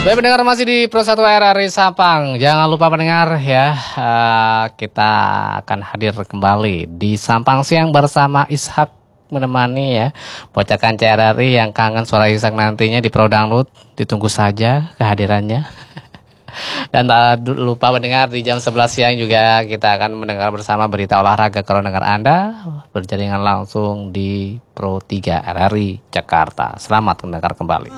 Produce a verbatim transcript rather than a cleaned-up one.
Baik pendengar, masih di Pro satu R R I Sampang. Jangan lupa pendengar ya, uh, kita akan hadir kembali di Sampang Siang bersama Ishak menemani ya Pocakan C R R I yang kangen suara Ishak nantinya di Pro Dangdut. Ditunggu saja kehadirannya. Dan tak lupa mendengar di jam sebelas siang juga kita akan mendengar bersama berita olahraga kalau dengar Anda berjaringan langsung di Pro tiga R R I Jakarta. Selamat mendengar kembali.